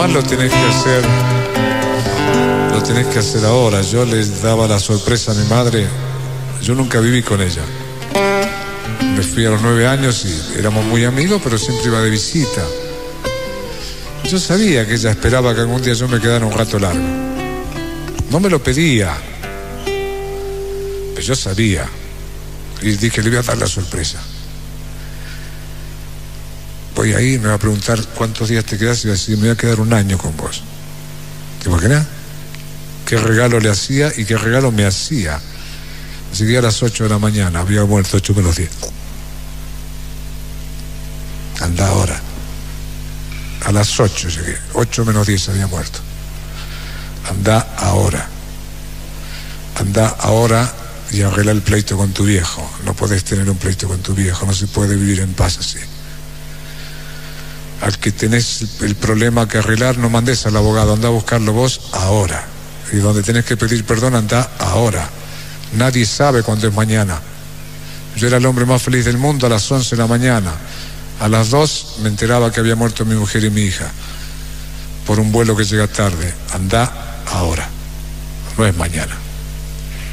además lo tenés que hacer ahora. Yo le daba la sorpresa a mi madre. Yo nunca viví con ella. Me fui a los 9 años y éramos muy amigos, pero siempre iba de visita. Yo sabía que ella esperaba que algún día yo me quedara un rato largo. No me lo pedía, pero yo sabía. Y dije, le voy a dar la sorpresa. Voy a ir, me va a preguntar cuántos días te quedas y va a decir, me voy a quedar un año con vos. ¿Te imaginas? ¿Qué regalo le hacía y qué regalo me hacía? Llegué a las 8 de la mañana, había muerto 8 menos 10. Anda ahora. A las 8 llegué, 8 menos 10 había muerto. Anda ahora y arregla el pleito con tu viejo. No podés tener un pleito con tu viejo, no se puede vivir en paz así. Al que tenés el problema que arreglar, no mandés al abogado, anda a buscarlo vos ahora. Y donde tenés que pedir perdón, anda ahora. Nadie sabe cuándo es mañana. Yo era el hombre más feliz del mundo a las 11 de la mañana. A las 2 me enteraba que había muerto mi mujer y mi hija por un vuelo que llega tarde. Anda ahora, no es mañana.